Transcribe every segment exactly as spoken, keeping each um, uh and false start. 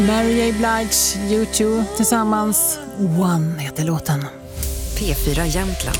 Mary J. Blige, U två tillsammans. One heter låten. P fyra Jämtland.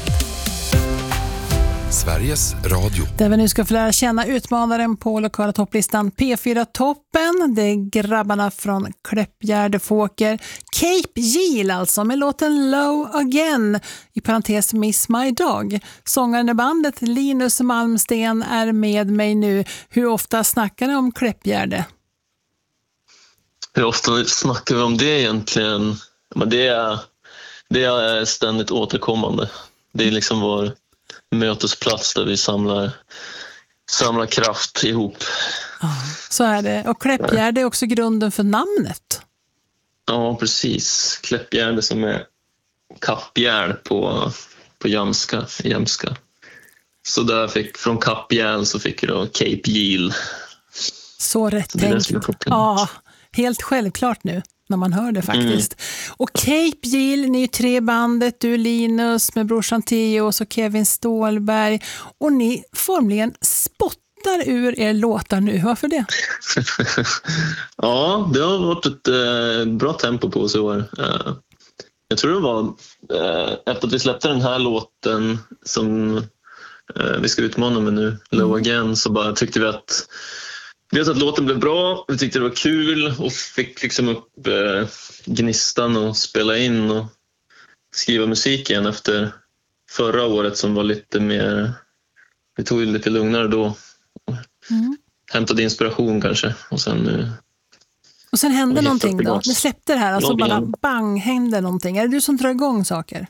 Sveriges Radio. Där vi nu ska få lära känna utmanaren på lokala topplistan P fyra-toppen. Det är grabbarna från Kläppgärdefåker. Cape Gill alltså, med låten Low Again. I parentes Miss My Dog. Sångaren i bandet Linus Malmsten är med mig nu. Hur ofta snackar ni om Kläppgärde? Hur ofta snackar vi om det egentligen? Men det är, det är ständigt återkommande. Det är liksom vår mötesplats där vi samlar, samlar kraft ihop. Ja, så är det. Och Kläppgärde är också grunden för namnet. Ja, precis. Kläppgärde som är kappgärd på, på jämska, jämska. Så där fick, från kappgärd så fick jag då Cape Gill. Så rätt tänkt. Ja, helt självklart nu när man hör det faktiskt. Mm. Och Cape Gill, ni är tre bandet, du Linus med brorsan Theo och så Kevin Stålberg. Och ni formligen spottar ur er låtar nu. Varför det? Ja, det har varit ett eh, bra tempo på oss i år. Eh, jag tror det var eh, efter att vi släppte den här låten som eh, vi ska utmana med nu, Low Again, så bara tyckte vi att Dels att låten blev bra, vi tyckte det var kul och fick liksom upp eh, gnistan och spela in och skriva musik igen efter förra året som var lite mer, vi tog lite lugnare då. Mm. Hämtade inspiration kanske och sen eh, och sen hände och någonting då? Ni släppte det här, alltså bara bang, hände någonting. Är det du som drar igång saker?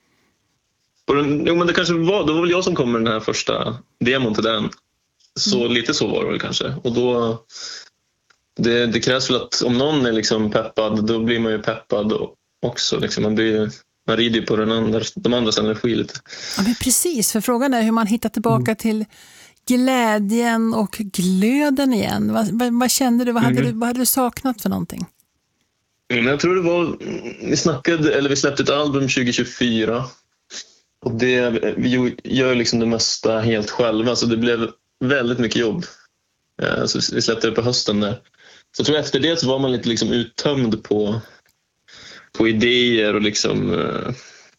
Den, jo men det kanske var, det var väl jag som kom med den här första demon till den. Så mm. lite så var det väl kanske. Och då det, det krävs väl att om någon är liksom peppad, då blir man ju peppad också. Liksom. Man, blir, man rider på den andra, de andras energi lite. Ja, men precis, för frågan är hur man hittar tillbaka mm. till glädjen och glöden igen. Vad, vad, vad kände du? Vad hade, mm. du? vad hade du saknat för någonting? Mm, jag tror det var, vi snackade, eller vi släppte ett album tjugo tjugofyra. Och det, vi gör liksom det mesta helt själva, så det blev väldigt mycket jobb. Så vi släppte det på hösten där. Så jag tror efter det så var man lite liksom uttömd på, på idéer och liksom uh,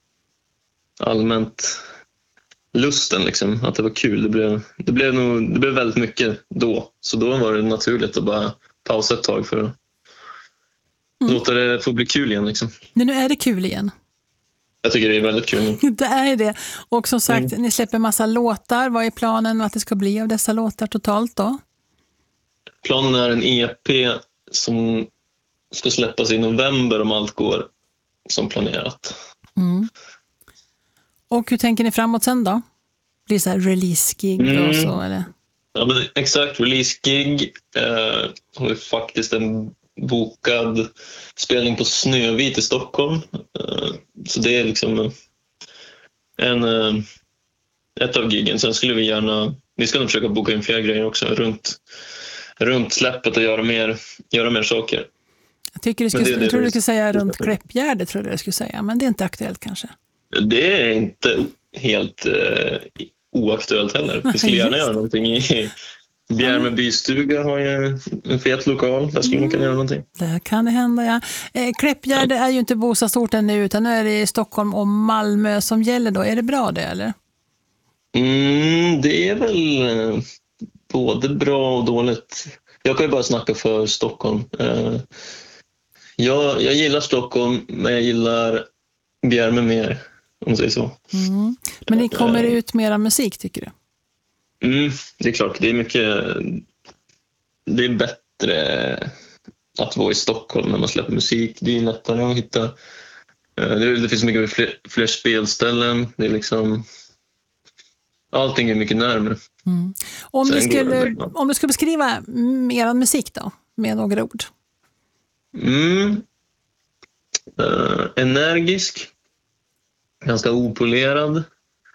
allmänt lusten liksom, att det var kul. Det blev, det blev, nog, det blev väldigt mycket då. Så då var det naturligt att bara pausa ett tag för att mm. låta det få bli kul igen liksom. Men nu är det kul igen. Jag tycker det är väldigt kul. Det är det. Och som sagt, mm. ni släpper massa låtar. Vad är planen att det ska bli av dessa låtar totalt då? Planen är en E P som ska släppas i november om allt går som planerat. Mm. Och hur tänker ni framåt sen då? Blir det så här release-gig mm. och så eller? Ja, men exakt, release-gig. Eh, har vi faktiskt en bokad spelning på Snövit i Stockholm. Så det är liksom en, ett av giggen. Sen skulle vi gärna, vi ska nog försöka boka in fler grejer också runt, runt släppet och göra mer, göra mer saker. Jag, tycker du skulle, det, det, jag tror du skulle säga runt Kläppgärde, tror jag skulle säga, men det är inte aktuellt kanske. Det är inte helt eh, oaktuellt heller. Vi skulle gärna göra någonting i Bjärmeby stuga har ju en fet lokal. Där skulle man kunna göra någonting. Där kan det hända, ja. Eh, Kläppgärde är ju inte bostadsorten nu, utan nu är det i Stockholm och Malmö som gäller då. Är det bra det, eller? Mm, det är väl eh, både bra och dåligt. Jag kan ju bara snacka för Stockholm. Eh, jag, jag gillar Stockholm, men jag gillar Bjärmö mer, om man säger så. Mm. Men det kommer ut mera musik, tycker du? Mm, det är klart, det är mycket, det är bättre att vara i Stockholm när man släpper musik. Det är lättare att hitta, det, det finns mycket fler, fler spelställen, det är liksom, allting är mycket närmare. Mm. Om, du skulle, om du skulle beskriva er musik då, med några ord? Mm. Uh, energisk, ganska opolerad.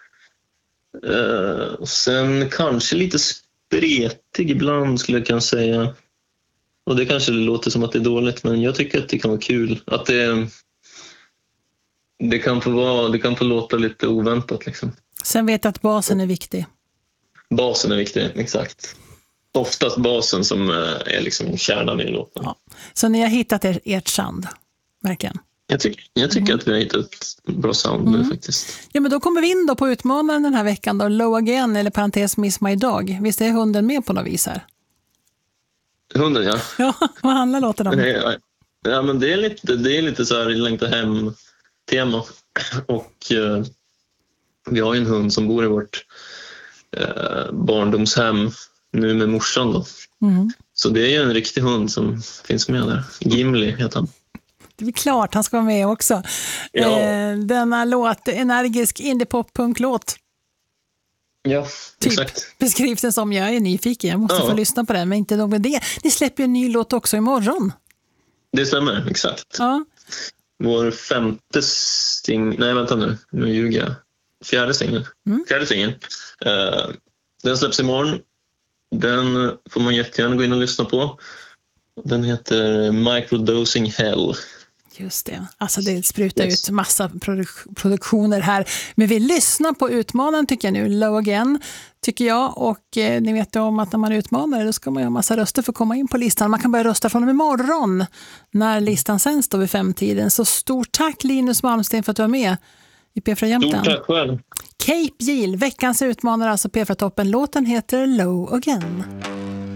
Uh, sen kanske lite spretig ibland skulle jag kunna säga. Och det kanske låter som att det är dåligt, men jag tycker att det kan vara kul. Att det, det, kan, få vara, det kan få låta lite oväntat liksom. Sen vet jag att basen är viktig. Basen är viktig, exakt. oftast basen som är liksom kärnan i låten. Ja. Så ni har hittat er, ert sound, verkligen? Jag, tycker, jag tycker mm. att vi har hittat ett bra sound mm. nu faktiskt. Ja, men då kommer vi in då på utmanaren den här veckan då, Low Again eller parentes Miss My Dog. Visst är hunden med på något vis här? Hunden, ja. Ja, vad handlar låten om? Ja, ja, men det är lite, det är lite så här längta hem-tema. Och eh, vi har ju en hund som bor i vårt eh, barndomshem nu med morsan då. Mm. Så det är ju en riktig hund som finns med där. Gimli heter han. Det är klart han ska vara med också. Ja. Eh, denna låt, energisk indie-pop-punklåt. Ja, typ, exakt. Beskrivs den som, jag är nyfiken, jag måste ja. få lyssna på den, men inte nog med det. Ni släpper ju en ny låt också imorgon. Det stämmer, exakt. Ja. Vår femte singel, nej vänta nu, nu ljuger jag. Fjärde singel. Mm. Fjärde singel. Uh, den släpps imorgon. Den får man jättegärna gå in och lyssna på. Den heter Microdosing Hell. Just det. Alltså det sprutar yes. ut massa produk- produktioner här. Men vi lyssnar på utmanaren tycker jag nu. Low Again tycker jag. Och eh, ni vet om att när man utmanar då ska man ha massa röster för att komma in på listan. Man kan börja rösta från imorgon när listan sen står vid femtiden. Så stort tack Linus Malmsten för att du var med i P fyra Jämtland. Stort tack själv. Cape Gill, veckans utmanare, alltså P fyra-toppen. Låten heter Low Again.